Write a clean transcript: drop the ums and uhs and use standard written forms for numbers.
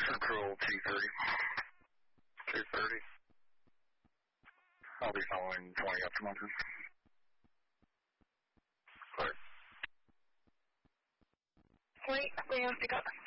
Control T3. 230. I'll be following 20 after Mountain. Clear. Wait, we have to go.